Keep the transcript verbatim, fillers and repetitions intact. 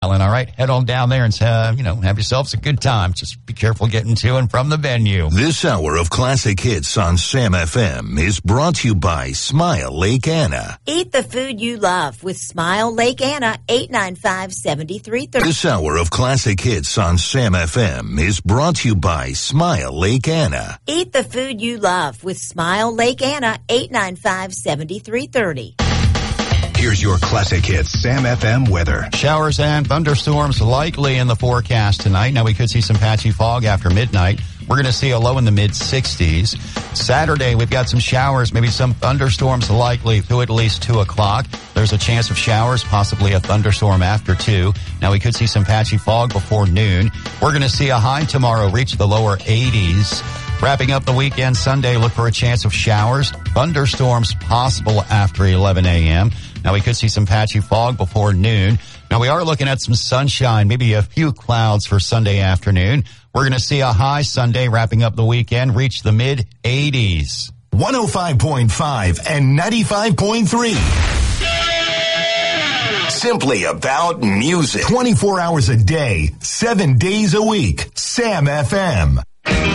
All right, head on down there and, uh, you know, have yourselves a good time. Just be careful getting to and from the venue. This hour of classic hits on Sam F M is brought to you by Smile Lake Anna. Eat the food you love with Smile Lake Anna, eight nine five, seven three three zero. This hour of classic hits on Sam F M is brought to you by Smile Lake Anna. Eat the food you love with Smile Lake Anna, eight nine five, seven three three zero. Here's your classic hits Sam F M weather. Showers and thunderstorms likely in the forecast tonight. Now we could see some patchy fog after midnight. We're going to see a low in the mid sixties. Saturday, we've got some showers, maybe some thunderstorms likely through at least two o'clock. There's a chance of showers, possibly a thunderstorm after two. Now we could see some patchy fog before noon. We're going to see a high tomorrow reach the lower eighties. Wrapping up the weekend Sunday, look for a chance of showers, thunderstorms possible after eleven a.m. Now we could see some patchy fog before noon. Now we are looking at some sunshine, maybe a few clouds for Sunday afternoon. We're going to see a high Sunday wrapping up the weekend, reach the mid eighties. one oh five point five and ninety-five point three. Simply about music. twenty-four hours a day, seven days a week. Sam F M.